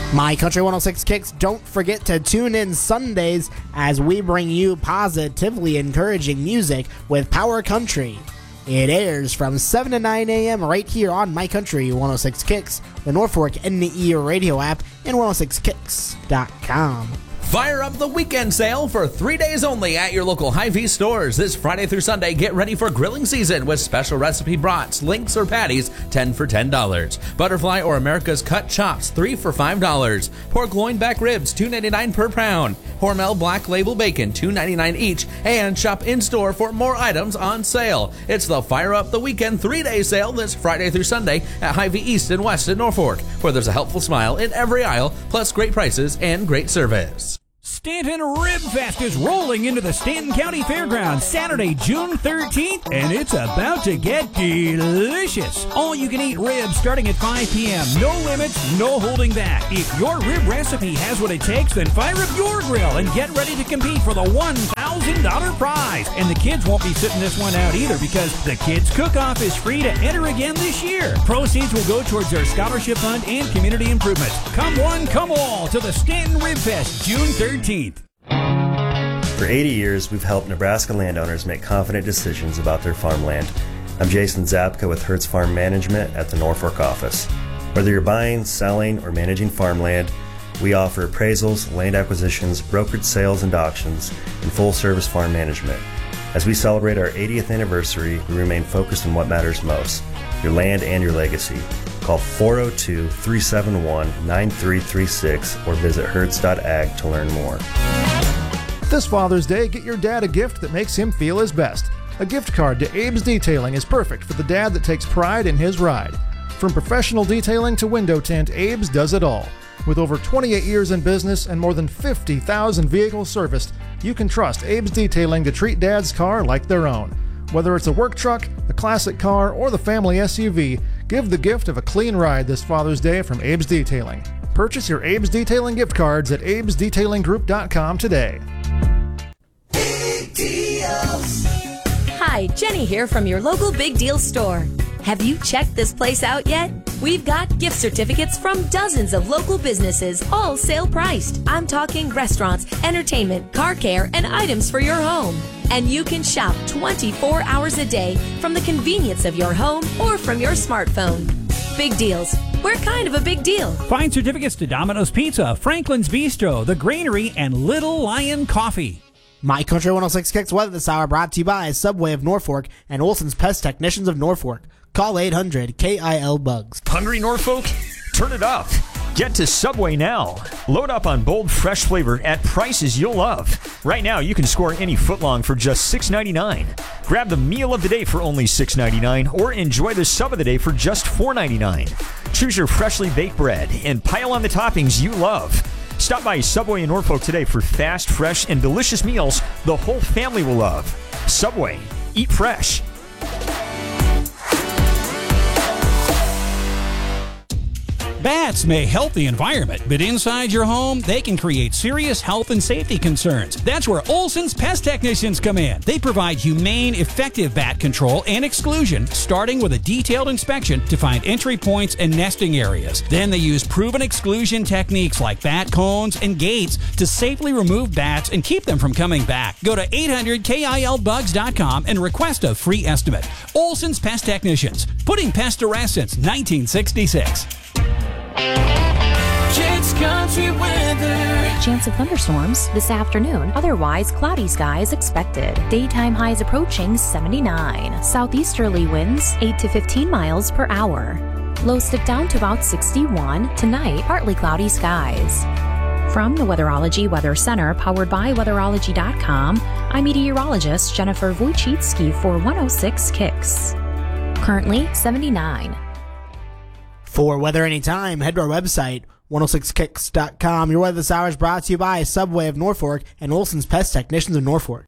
My Country 106 Kicks, don't forget to tune in Sundays as we bring you positively encouraging music with Power Country. It airs from 7 to 9 a.m. right here on My Country 106 Kicks, the Norfolk NE radio app, and 106kicks.com. Fire up the weekend sale for 3 days only at your local Hy-Vee stores. This Friday through Sunday, get ready for grilling season with special recipe brats, links, or patties, 10 for $10. Butterfly or America's Cut Chops, 3 for $5. Pork loin back ribs, $2.99 per pound. Hormel Black Label Bacon, $2.99 each. And shop in-store for more items on sale. It's the Fire Up the Weekend 3-day sale this Friday through Sunday at Hy-Vee East and West in Norfolk, where there's a helpful smile in every aisle, plus great prices and great service. Stanton Rib Fest is rolling into the Stanton County Fairgrounds Saturday, June 13th, and it's about to get delicious. All-you-can-eat ribs starting at 5 p.m. No limits, no holding back. If your rib recipe has what it takes, then fire up your grill and get ready to compete for the $1,000 prize. And the kids won't be sitting this one out either, because the Kids Cook-Off is free to enter again this year. Proceeds will go towards our scholarship fund and community improvements. Come one, come all to the Stanton Rib Fest, June 13th. For 80 years, we've helped Nebraska landowners make confident decisions about their farmland. I'm Jason Zapka with Hertz Farm Management at the Norfolk office. Whether you're buying, selling, or managing farmland, we offer appraisals, land acquisitions, brokered sales and auctions, and full-service farm management. As we celebrate our 80th anniversary, we remain focused on what matters most, your land and your legacy. Call 402-371-9336 or visit hertz.ag to learn more. This Father's Day, get your dad a gift that makes him feel his best. A gift card to Abe's Detailing is perfect for the dad that takes pride in his ride. From professional detailing to window tint, Abe's does it all. With over 28 years in business and more than 50,000 vehicles serviced, you can trust Abe's Detailing to treat Dad's car like their own. Whether it's a work truck, a classic car, or the family SUV, give the gift of a clean ride this Father's Day from Abe's Detailing. Purchase your Abe's Detailing gift cards at abesdetailinggroup.com today. Big deals. Hi, Jenny here from your local Big Deal store. Have you checked this place out yet? We've got gift certificates from dozens of local businesses, all sale priced. I'm talking restaurants, entertainment, car care, and items for your home. And you can shop 24 hours a day from the convenience of your home or from your smartphone. Big Deals. We're kind of a big deal. Find certificates to Domino's Pizza, Franklin's Bistro, The Granary, and Little Lion Coffee. My Country 106 Kicks weather this hour brought to you by Subway of Norfolk and Olson's Pest Technicians of Norfolk. Call 800-KIL-BUGS. Hungry, Norfolk? Turn it up. Get to Subway now. Load up on bold, fresh flavor at prices you'll love. Right now, you can score any footlong for just $6.99. Grab the meal of the day for only $6.99 or enjoy the sub of the day for just $4.99. Choose your freshly baked bread and pile on the toppings you love. Stop by Subway in Norfolk today for fast, fresh, and delicious meals the whole family will love. Subway. Eat fresh. Bats may help the environment, but inside your home, they can create serious health and safety concerns. That's where Olson's Pest Technicians come in. They provide humane, effective bat control and exclusion, starting with a detailed inspection to find entry points and nesting areas. Then they use proven exclusion techniques like bat cones and gates to safely remove bats and keep them from coming back. Go to 800KILBugs.com and request a free estimate. Olson's Pest Technicians, putting pests to rest since 1966. Kids Country weather. Chance of thunderstorms this afternoon. Otherwise, cloudy skies expected. Daytime highs approaching 79. Southeasterly winds 8 to 15 miles per hour. Lows dip down to about 61. Tonight, partly cloudy skies. From the Weatherology Weather Center, powered by Weatherology.com, I'm meteorologist Jennifer Wojcicki for 106 Kicks. Currently 79. For weather anytime, head to our website, 106kicks.com. Your weather this hour is brought to you by Subway of Norfolk and Olson's Pest Technicians of Norfolk.